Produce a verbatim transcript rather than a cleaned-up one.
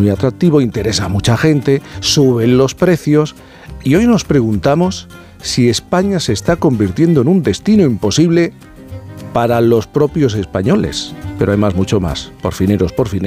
muy atractivo, interesa a mucha gente, suben los precios y hoy nos preguntamos si España se está convirtiendo en un destino imposible para los propios españoles. Pero hay más, mucho más. Porfineros, porfineros.